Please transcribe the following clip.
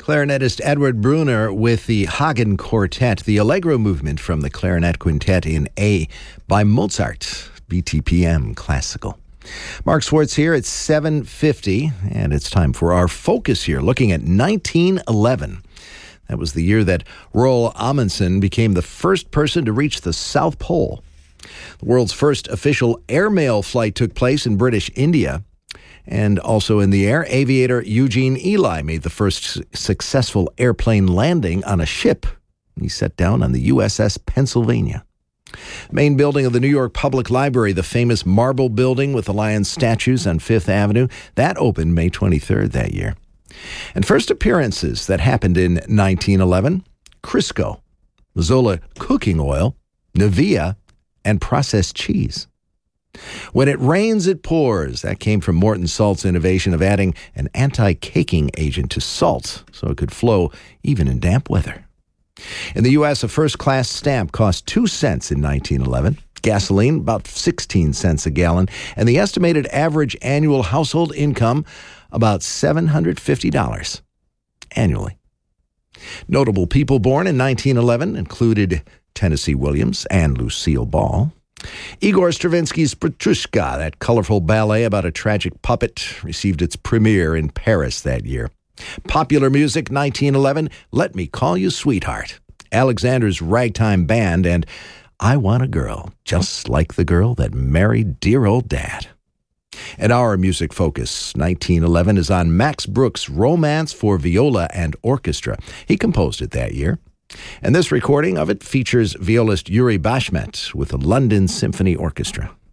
Clarinetist Edward Brunner with the Hagen Quartet, the Allegro movement from the Clarinet Quintet in A by Mozart, BTPM Classical. Mark Schwartz here at 7:50, and it's time for our focus here, looking at 1911. That was the year that Roald Amundsen became the first person to reach the South Pole. The world's first official airmail flight took place in British India. And also in the air, aviator Eugene Ely made the first successful airplane landing on a ship. He set down on the USS Pennsylvania. Main building of the New York Public Library, the famous marble building with the lion statues on Fifth Avenue, that opened May 23rd that year. And first appearances that happened in 1911, Crisco, Mazola cooking oil, Nivea, and processed cheese. When it rains, it pours. That came from Morton Salt's innovation of adding an anti-caking agent to salt so it could flow even in damp weather. In the U.S., a first-class stamp cost 2 cents in 1911, gasoline about 16 cents a gallon, and the estimated average annual household income about $750 annually. Notable people born in 1911 included Tennessee Williams and Lucille Ball. Igor Stravinsky's Petrushka, that colorful ballet about a tragic puppet, received its premiere in Paris that year. Popular music, 1911, Let Me Call You Sweetheart, Alexander's Ragtime Band, and I Want a Girl, Just Like the Girl That Married Dear Old Dad. And our music focus, 1911, is on Max Bruch's Romance for Viola and Orchestra. He composed it that year. And this recording of it features violist Yuri Bashmet with the London Symphony Orchestra.